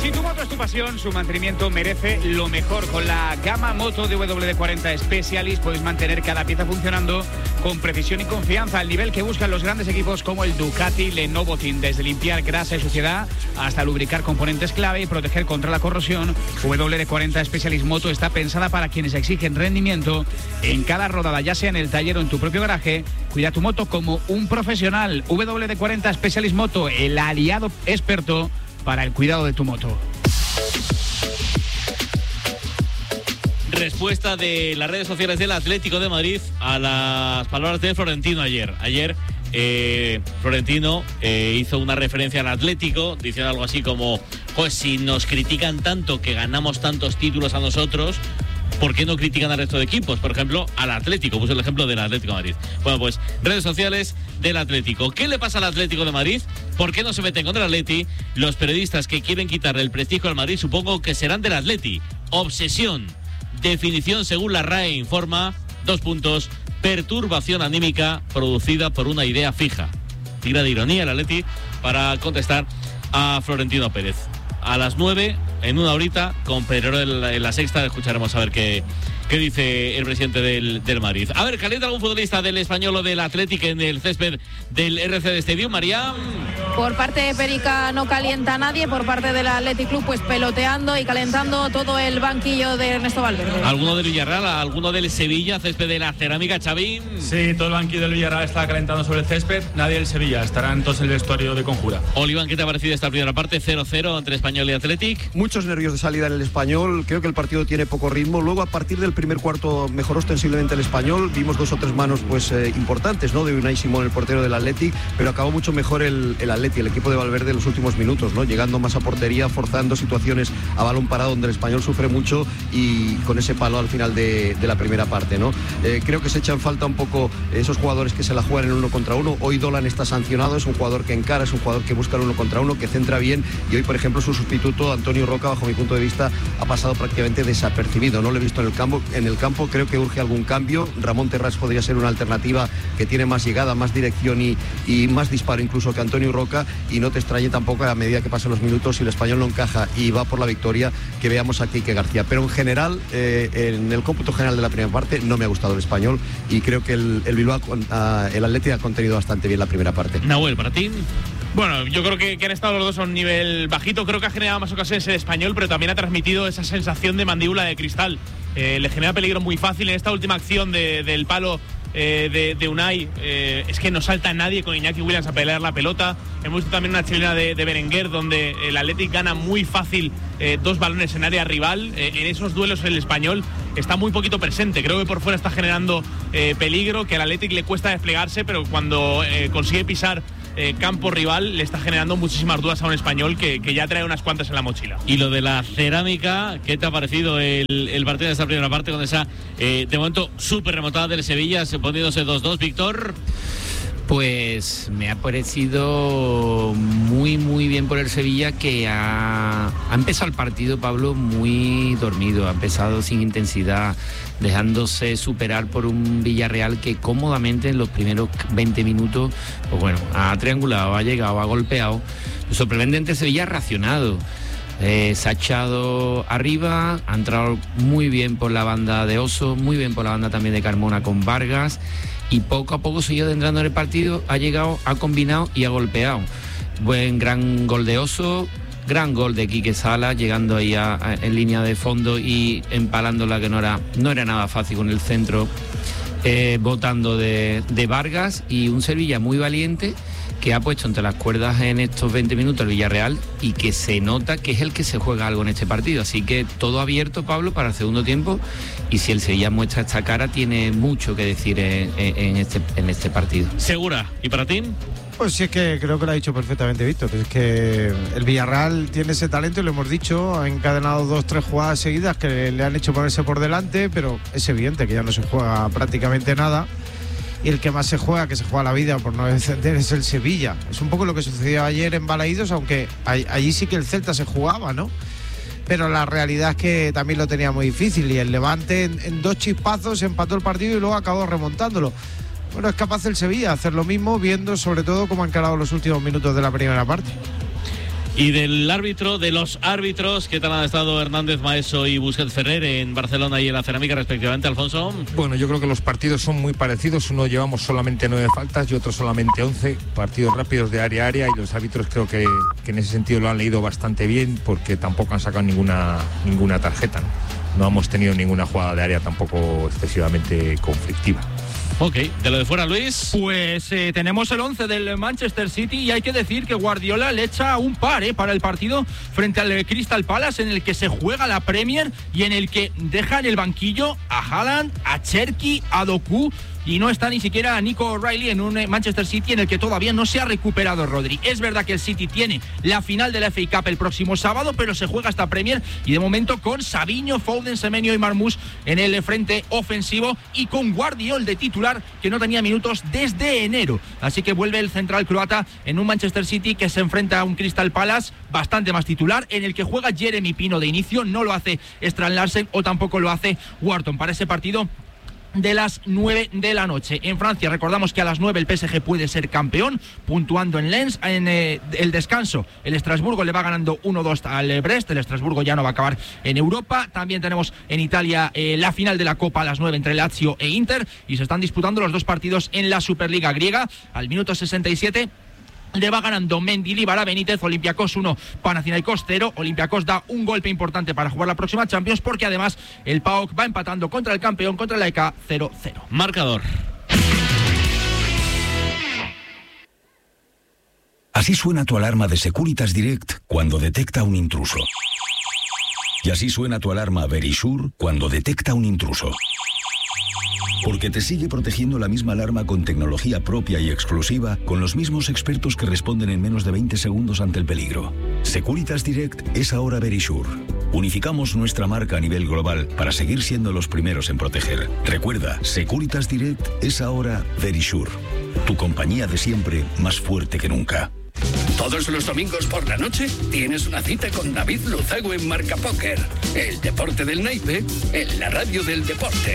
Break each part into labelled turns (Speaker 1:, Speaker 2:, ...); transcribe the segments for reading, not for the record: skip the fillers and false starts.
Speaker 1: Si tu moto es tu pasión, su mantenimiento merece lo mejor. Con la gama moto de WD-40 Specialist puedes mantener cada pieza funcionando con precisión y confianza, al nivel que buscan los grandes equipos como el Ducati Lenovo Team. Desde limpiar grasa y suciedad hasta lubricar componentes clave y proteger contra la corrosión, WD-40 Specialist Moto está pensada para quienes exigen rendimiento en cada rodada, ya sea en el taller o en tu propio garaje. Cuida tu moto como un profesional. WD-40 Specialist Moto, el aliado experto para el cuidado de tu moto.
Speaker 2: Respuesta de las redes sociales del Atlético de Madrid a las palabras de Florentino ayer. Florentino hizo una referencia al Atlético, diciendo algo así como: pues si nos critican tanto que ganamos tantos títulos a nosotros, ¿por qué no critican al resto de equipos? Por ejemplo, al Atlético. Puso el ejemplo del Atlético de Madrid. Bueno, pues redes sociales del Atlético. ¿Qué le pasa al Atlético de Madrid? ¿Por qué no se meten con el Atleti? Los periodistas que quieren quitarle el prestigio al Madrid supongo que serán del Atleti. Obsesión. Definición según la RAE informa. 2 puntos. Perturbación anímica producida por una idea fija. Tira de ironía el Atleti para contestar a Florentino Pérez. A las 9, en una horita, con Pedrero en la Sexta, escucharemos a ver qué dice el presidente del Madrid. A ver, ¿calienta algún futbolista del Español o del Atlético en el césped del RCD Stadium, María?
Speaker 3: Por parte de Perica no calienta nadie, por parte del Athletic Club pues peloteando y calentando todo el banquillo de Ernesto Valverde.
Speaker 2: ¿Alguno del Villarreal, alguno del Sevilla, césped de la Cerámica, Xavi?
Speaker 4: Sí, todo el banquillo del Villarreal está calentando sobre el césped, nadie del Sevilla, estarán todos en el vestuario de Conjura.
Speaker 2: Oliván, ¿qué te ha parecido esta primera parte? 0-0 entre Español y Athletic.
Speaker 5: Muchos nervios de salida en el Español, creo que el partido tiene poco ritmo, luego a partir del primer cuarto mejoró ostensiblemente el Español, vimos 2 o 3 manos pues importantes, ¿no?, de Unai Simón, el portero del Athletic, pero acabó mucho mejor el Athletic, el equipo de Valverde en los últimos minutos, ¿no?, llegando más a portería, forzando situaciones a balón parado donde el Español sufre mucho y con ese palo al final de la primera parte, ¿no? Creo que se echan falta un poco esos jugadores que se la juegan en 1 contra 1. Hoy Dolan está sancionado, es un jugador que encara, es un jugador que busca el 1 contra 1, que centra bien, y hoy por ejemplo su sustituto Antonio Roca, bajo mi punto de vista, ha pasado prácticamente desapercibido, no lo he visto en el campo, creo que urge algún cambio. Ramón Terrás podría ser una alternativa que tiene más llegada, más dirección y más disparo incluso que Antonio Roca, y no te extrañe tampoco a medida que pasan los minutos, si el Español no encaja y va por la victoria, que veamos a Quique García. Pero en general, en el cómputo general de la primera parte, no me ha gustado el Español y creo que el Bilbao, el Athletic ha contenido bastante bien la primera parte.
Speaker 2: Nahuel, ¿para ti?
Speaker 1: Bueno, yo creo que han estado los dos a un nivel bajito. Creo que ha generado más ocasiones el Español, pero también ha transmitido esa sensación de mandíbula de cristal. Le genera peligro muy fácil en esta última acción del palo de Unai. Es que no salta nadie con Iñaki Williams a pelear la pelota. Hemos visto también una chilena de Berenguer, donde el Athletic gana muy fácil 2 balones en área rival. En esos duelos el Español está muy poquito presente. Creo que por fuera está generando peligro, que al Athletic le cuesta desplegarse, pero cuando consigue pisar campo rival le está generando muchísimas dudas a un Español que ya trae unas cuantas en la mochila.
Speaker 2: Y lo de la Cerámica, ¿qué te ha parecido el partido de esta primera parte con esa de momento súper remontada del Sevilla, poniéndose 2-2, Víctor?
Speaker 6: Pues me ha parecido muy bien por el Sevilla, que ha empezado el partido, Pablo, muy dormido, ha empezado sin intensidad, dejándose superar por un Villarreal que cómodamente en los primeros 20 minutos, pues bueno, ha triangulado, ha llegado, ha golpeado. Lo sorprendente, el Sevilla ha reaccionado. Se ha echado arriba, ha entrado muy bien por la banda de Oso, muy bien por la banda también de Carmona con Vargas, y poco a poco siguió entrando en el partido, ha llegado, ha combinado y ha golpeado. Gran gol de Oso, gran gol de Quique Sala, llegando ahí en línea de fondo y empalándola, que no era nada fácil con el centro, botando de Vargas, y un Sevilla muy valiente que ha puesto entre las cuerdas en estos 20 minutos el Villarreal, y que se nota que es el que se juega algo en este partido. Así que todo abierto, Pablo, para el segundo tiempo, y si el Sevilla muestra esta cara, tiene mucho que decir en este partido.
Speaker 2: ¿Segura? ¿Y para ti?
Speaker 7: Pues sí, es que creo que lo ha dicho perfectamente Víctor. Es que el Villarreal tiene ese talento, y lo hemos dicho, ha encadenado 2-3 jugadas seguidas que le han hecho ponerse por delante, pero es evidente que ya no se juega prácticamente nada. Y el que más se juega, que se juega la vida por no descender, es el Sevilla. Es un poco lo que sucedió ayer en Balaídos, aunque allí sí que el Celta se jugaba, ¿no? Pero la realidad es que también lo tenía muy difícil, y el Levante en 2 chispazos empató el partido y luego acabó remontándolo. Bueno, es capaz el Sevilla de hacer lo mismo, viendo sobre todo cómo han encarado los últimos minutos de la primera parte.
Speaker 2: Y del árbitro, de los árbitros, ¿qué tal han estado Hernández Maeso y Busquets Ferrer en Barcelona y en la Cerámica respectivamente, Alfonso?
Speaker 8: Bueno, yo creo que los partidos son muy parecidos. Uno llevamos solamente 9 faltas y otro solamente 11. Partidos rápidos de área a área, y los árbitros creo que en ese sentido lo han leído bastante bien, porque tampoco han sacado ninguna tarjeta, ¿no? No hemos tenido ninguna jugada de área tampoco excesivamente conflictiva.
Speaker 2: Ok, de lo de fuera, Luis.
Speaker 9: Pues tenemos el 11 del Manchester City, y hay que decir que Guardiola le echa un par para el partido frente al Crystal Palace, en el que se juega la Premier y en el que deja en el banquillo a Haaland, a Cherki, a Doku, y no está ni siquiera Nico O'Reilly en un Manchester City en el que todavía no se ha recuperado Rodri. Es verdad que el City tiene la final de la FA Cup el próximo sábado, pero se juega esta Premier, y de momento con Savinho, Foden, Semenyo y Marmoush en el frente ofensivo, y con Guardiola de titular, que no tenía minutos desde enero. Así que vuelve el central croata en un Manchester City que se enfrenta a un Crystal Palace bastante más titular, en el que juega Jeremy Pino de inicio, no lo hace Strand Larsen o tampoco lo hace Wharton para ese partido de las 9 de la noche. En Francia, recordamos que a las 9 el PSG puede ser campeón, puntuando en Lens. En el descanso, el Estrasburgo le va ganando 1-2 al Brest. El Estrasburgo ya no va a acabar en Europa. También tenemos en Italia la final de la Copa a las 9 entre Lazio e Inter, y se están disputando los dos partidos en la Superliga griega. Al minuto 67 le va ganando Mendilibar a Benítez. Olympiacos 1, Panathinaikos 0. Olympiacos da un golpe importante para jugar la próxima Champions, porque además el PAOK va empatando contra el campeón, contra la EK, 0-0.
Speaker 2: Marcador.
Speaker 10: Así suena tu alarma de Securitas Direct cuando detecta un intruso. Y así suena tu alarma Verisure cuando detecta un intruso. Porque te sigue protegiendo la misma alarma con tecnología propia y exclusiva, con los mismos expertos que responden en menos de 20 segundos ante el peligro. Securitas Direct es ahora Verisure. Unificamos nuestra marca a nivel global para seguir siendo los primeros en proteger. Recuerda, Securitas Direct es ahora Verisure. Tu compañía de siempre, más fuerte que nunca.
Speaker 11: Todos los domingos por la noche tienes una cita con David Luzago en Marca Póker. El deporte del naipe en la radio del deporte.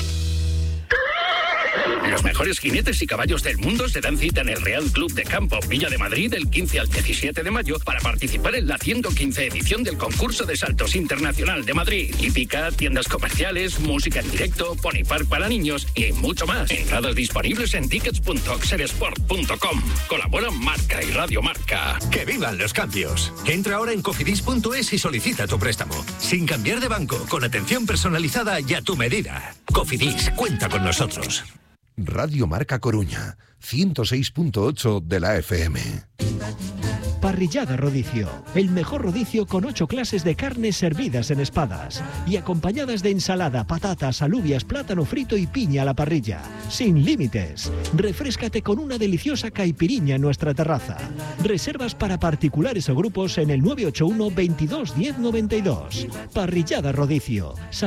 Speaker 11: Los mejores jinetes y caballos del mundo se dan cita en el Real Club de Campo Villa de Madrid del 15 al 17 de mayo para participar en la 115 edición del concurso de saltos internacional de Madrid. Hípica, tiendas comerciales, música en directo, Pony Park para niños y mucho más. Entradas disponibles en tickets.oxeresport.com. Colaboran Marca y Radio Marca.
Speaker 12: ¡Que vivan los cambios! Entra ahora en cofidis.es y solicita tu préstamo. Sin cambiar de banco, con atención personalizada y a tu medida. Cofidis, cuenta con nosotros.
Speaker 13: Radio Marca Coruña, 106.8 de la FM.
Speaker 14: Parrillada Rodicio, el mejor rodicio con 8 clases de carnes servidas en espadas y acompañadas de ensalada, patatas, alubias, plátano frito y piña a la parrilla. Sin límites. Refréscate con una deliciosa caipiriña en nuestra terraza. Reservas para particulares o grupos en el 981 22 10 92. Parrillada Rodicio.